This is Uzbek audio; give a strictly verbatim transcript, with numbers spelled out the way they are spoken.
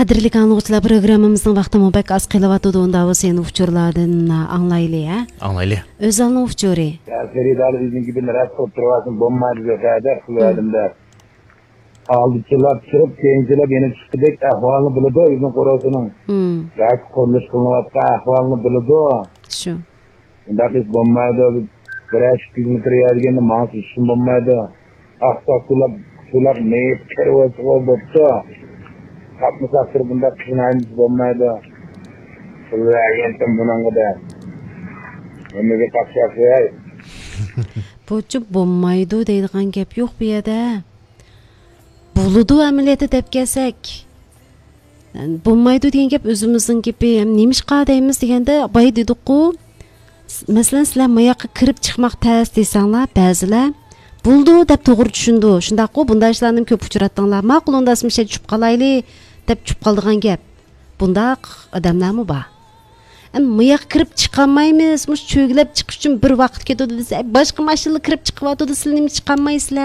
Qadrli anlıqçılar, programımızın vaxtı mübək az qıylavatı onda o senin uçurlardan anlaylı ya. Anlaylı. Öz anlı uçuru. Feridalı bizim gibi rahat oturuvasın bombaydı gökada kılıyordumda. Aldıçılar çıkıp gençler beni çıktık ahvalını bildi o bizim korosunun. Rahat kuruluş kılınıvatka ahvalını bildi o. Şu. Bunda biz bombaydı beş kilometre yergeni mahsus için bombaydı. Aksa kulak kulak meyip kervası oldu. Kapmışaktır bunda kışınayımız bombaydı. Kılığa yentim bunun kadar. Önümüze kapşak ver. Poçup bombaydı deydiğin gep yok bir yerde. Buludu ameliyatı dep gelsek. Yani bombaydı deyen gep özümüzün gibi hem neymiş qadayımız degende bay dedik ku. Mesela sizler mayaqqa kirib chiqmoq tez deysanlar, ba'zilar buldu deb to'g'ri tushundi. Shundaq ku bunday ishlarni ko'p uchratdinglar. Ma'qul unda simsha tushib qolayli deb tushib qoldigan gap. Bundaq odamlarmi bor? Am mayaq kirib chiqolmaymiz, mush cho'glab chiqish uchun bir vaqt ketadi desa, boshqa mashina kirib chiqyapti, sizlar nima chiqolmaysizlar?